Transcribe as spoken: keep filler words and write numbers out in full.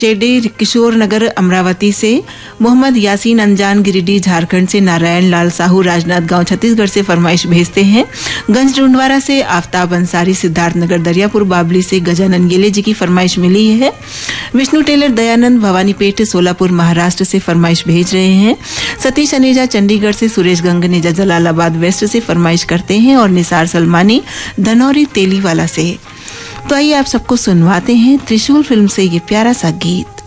चेडे किशोर नगर अमरावती से, मोहम्मद यासीन अनजान गिरिडीह झारखंड से, नारायण लाल साहू राजनांदगांव छत्तीसगढ़ से फरमाइश भेजते हैं। गंज ढूंढवारा से आफ्ताब अंसारी सिद्धार्थनगर दरियापुर बाबली से गजानन गेले जी की फरमाइश मिली है। विष्णु टेलर दयानंद भवानीपेट सोलापुर महाराष्ट्र से फरमाइश भेज रहे हैं। सतीश अनेजा चंडीगढ़ से, सुरेश गंगनेजा जलालाबाद वेस्ट से फरमाइश करते हैं और निसार सलमानी धनौरी तेलीवाला से। तो आइए आप सबको सुनवाते हैं त्रिशूल फिल्म से ये प्यारा सा गीत।